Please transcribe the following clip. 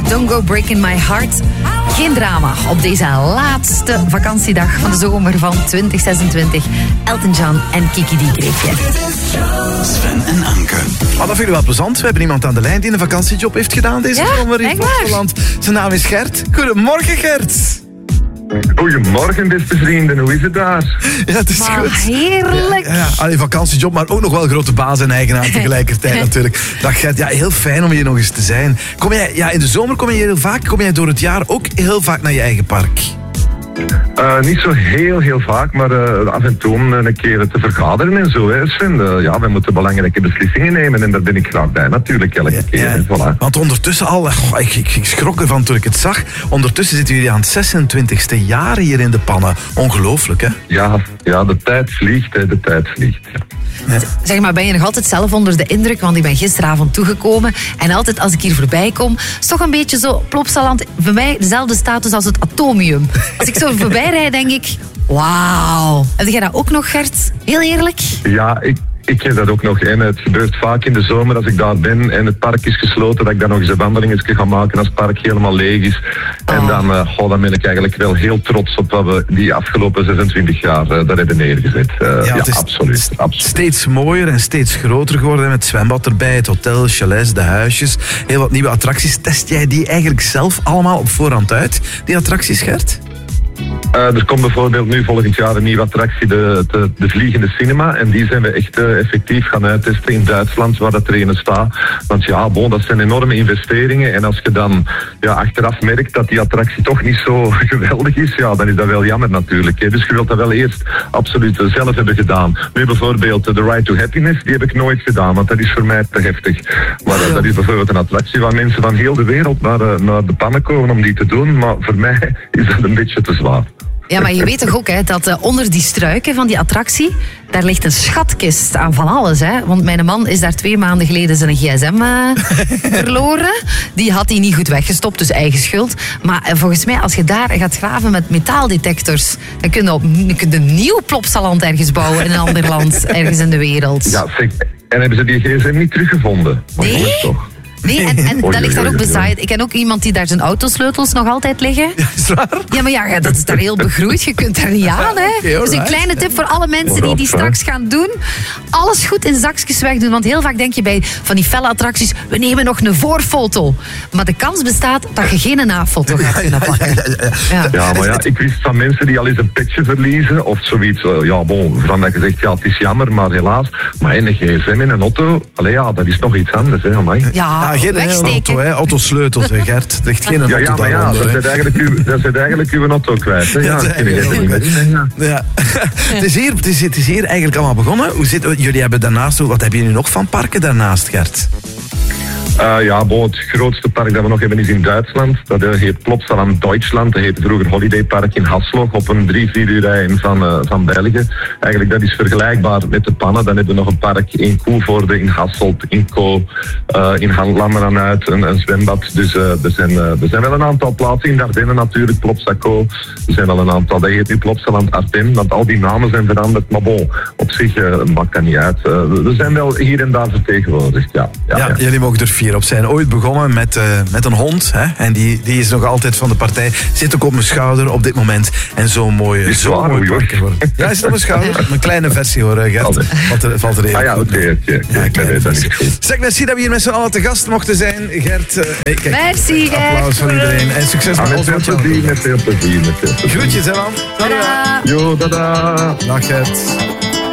Don't Go Breaking My Heart. Geen drama op deze laatste vakantiedag van de zomer van 2026. Elton John en Kiki D. Greefje. Sven en Anke. Maar dat vind ik wel plezant. We hebben iemand aan de lijn die een vakantiejob heeft gedaan deze zomer in Nederland. Zijn naam is Gert. Goedemorgen, Gert. Goedemorgen, beste vrienden. Hoe is het daar? Ja, het is goed. Heerlijk. Allee, vakantiejob, maar ook nog wel grote baas en eigenaar tegelijkertijd natuurlijk. Dag Gert, heel fijn om hier nog eens te zijn. Kom jij, in de zomer kom je heel vaak, kom jij door het jaar ook heel vaak naar je eigen park? Niet zo heel vaak, maar af en toe een keer te vergaderen en zo. Hè, Sven. We moeten belangrijke beslissingen nemen en daar ben ik graag bij natuurlijk elke keer. Ja. Voilà. Want ondertussen al, ik schrok ervan toen ik het zag, ondertussen zitten jullie aan het 26e jaar hier in de pannen. Ongelooflijk, hè? Ja, de tijd vliegt, hè, de tijd vliegt. Ja. Zeg maar, ben je nog altijd zelf onder de indruk? Want ik ben gisteravond toegekomen en altijd als ik hier voorbij kom, is toch een beetje zo, Plopsaland, voor mij dezelfde status als het Atomium. Als ik zo voorbij rijd, denk ik, wauw. Heb jij dat ook nog, Gert? Heel eerlijk? Ja, ik heb dat ook nog. En het gebeurt vaak in de zomer als ik daar ben en het park is gesloten, dat ik dan nog eens een wandeling ga maken als het park helemaal leeg is. En dan ben ik eigenlijk wel heel trots op wat we die afgelopen 26 jaar daar hebben neergezet. Het is absoluut. Steeds mooier en steeds groter geworden. Met zwembad erbij, het hotel, chalets, de huisjes. Heel wat nieuwe attracties. Test jij die eigenlijk zelf allemaal op voorhand uit, die attracties, Gert? Er komt bijvoorbeeld nu volgend jaar een nieuwe attractie, de Vliegende Cinema. En die zijn we echt effectief gaan uittesten in Duitsland, waar dat er een staat. Want dat zijn enorme investeringen. En als je dan achteraf merkt dat die attractie toch niet zo geweldig is, dan is dat wel jammer natuurlijk. Hè. Dus je wilt dat wel eerst absoluut zelf hebben gedaan. Nu bijvoorbeeld de Ride to Happiness, die heb ik nooit gedaan, want dat is voor mij te heftig. Maar dat is bijvoorbeeld een attractie waar mensen van heel de wereld naar de pannen komen om die te doen. Maar voor mij is dat een beetje te zwaar. Ja, maar je weet toch ook dat onder die struiken van die attractie, daar ligt een schatkist aan van alles. Hè? Want mijn man is daar 2 maanden geleden zijn gsm verloren. Die had hij niet goed weggestopt, dus eigen schuld. Maar volgens mij, als je daar gaat graven met metaaldetectors, dan kun je een nieuw Plopsaland ergens bouwen in een ander land, ergens in de wereld. Ja, en hebben ze die gsm niet teruggevonden? Nee. Nee, en dat ligt daar ook bezaaid. Ik ken ook iemand die daar zijn autosleutels nog altijd liggen. Ja, is waar? Ja, maar dat is daar heel begroeid. Je kunt daar niet aan, hè. Okay, dus een kleine tip voor alle mensen die straks gaan doen. Alles goed in zakjes wegdoen. Want heel vaak denk je bij van die felle attracties, we nemen nog een voorfoto. Maar de kans bestaat dat je geen nafoto gaat kunnen pakken. Ja, maar ik wist van mensen die al eens een petje verliezen of zoiets. Van dat je zegt, het is jammer, maar helaas. Maar een gsm in een auto, dat is nog iets anders, hè, amai. Geen auto, hè. Autosleutels, hè, Gert. Er ligt geen auto daaronder. Dat is eigenlijk uw auto kwijt. Hè. Het is hier eigenlijk allemaal begonnen. Jullie hebben daarnaast, wat hebben jullie nog van parken daarnaast, Gert? Het grootste park dat we nog hebben is in Duitsland. Dat heet Plopsaland Duitsland. Dat heette vroeger Holiday Park in Hasselt op een 3-4 uur rijden van België. Eigenlijk dat is vergelijkbaar met de pannen. Dan hebben we nog een park in Koevoorde, in Hasselt, in Co, in Handlammeren uit, een zwembad. Dus er zijn wel een aantal plaatsen in Dardenne natuurlijk, Plopsaco. Er zijn wel een aantal, dat heet nu Plopsaland Artem, want al die namen zijn veranderd. Maar op zich maakt dat niet uit. We zijn wel hier en daar vertegenwoordigd, ja. Jullie mogen er 4 op zijn. Ooit begonnen met een hond. Hè? En die is nog altijd van de partij. Zit ook op mijn schouder op dit moment. En zo'n mooie park geworden. Ja, is het op mijn schouder? Een kleine versie hoor, Gert. Valt er even oké. Zeg, merci dat we hier met z'n allen te gast mochten zijn. Gert, merci, Gert. Applaus van iedereen. En succes met ons. Met veel plezier. Groetjes, hè, man. Tada. Jo, tada. Dag, Gert.